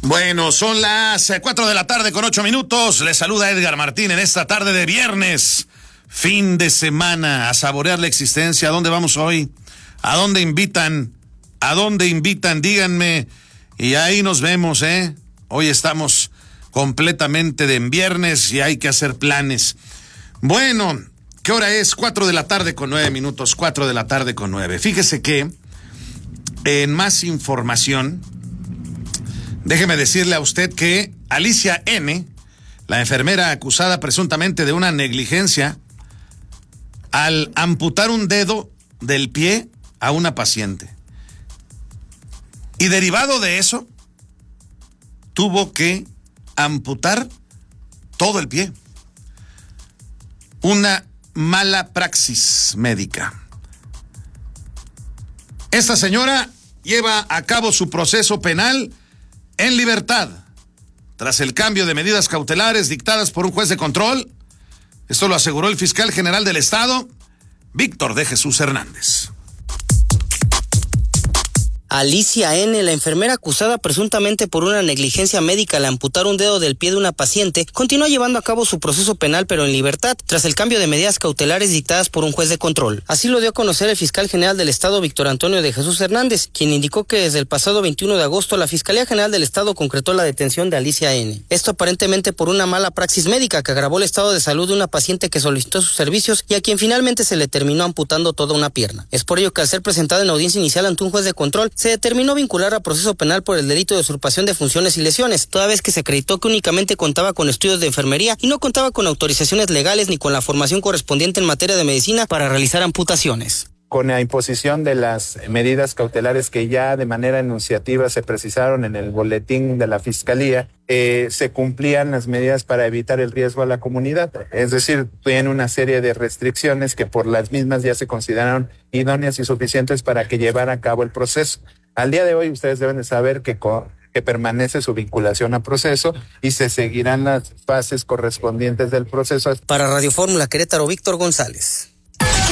Bueno, son las 4 de la tarde con 8 minutos. Les saluda Edgar Martín en esta tarde de viernes, fin de semana, a saborear la existencia. ¿A dónde vamos hoy? ¿A dónde invitan? ¿A dónde invitan? Díganme. Y ahí nos vemos, ¿eh? Hoy estamos completamente de en viernes y hay que hacer planes. Bueno, ¿qué hora es? 4 de la tarde con 9 minutos, 4 de la tarde con 9. Fíjese que en más información, déjeme decirle a usted que Alicia N., la enfermera acusada presuntamente de una negligencia al amputar un dedo del pie a una paciente. Y derivado de eso, tuvo que amputar todo el pie. Una mala praxis médica. Esta señora lleva a cabo su proceso penal en libertad, tras el cambio de medidas cautelares dictadas por un juez de control. Esto lo aseguró el fiscal general del Estado, Víctor de Jesús Hernández. Alicia N., la enfermera acusada presuntamente por una negligencia médica al amputar un dedo del pie de una paciente, continúa llevando a cabo su proceso penal pero en libertad, tras el cambio de medidas cautelares dictadas por un juez de control. Así lo dio a conocer el fiscal general del Estado, Víctor Antonio de Jesús Hernández, quien indicó que desde el pasado 21 de agosto la Fiscalía General del Estado concretó la detención de Alicia N. Esto aparentemente por una mala praxis médica que agravó el estado de salud de una paciente que solicitó sus servicios y a quien finalmente se le terminó amputando toda una pierna. Es por ello que al ser presentada en audiencia inicial ante un juez de control, se determinó vincular a proceso penal por el delito de usurpación de funciones y lesiones, toda vez que se acreditó que únicamente contaba con estudios de enfermería y no contaba con autorizaciones legales ni con la formación correspondiente en materia de medicina para realizar amputaciones. Con la imposición de las medidas cautelares que ya de manera enunciativa se precisaron en el boletín de la Fiscalía, se cumplían las medidas para evitar el riesgo a la comunidad. Es decir, tiene una serie de restricciones que por las mismas ya se consideraron idóneas y suficientes para que llevara a cabo el proceso. Al día de hoy ustedes deben de saber que permanece su vinculación a proceso y se seguirán las fases correspondientes del proceso. Para Radio Fórmula Querétaro, Víctor González.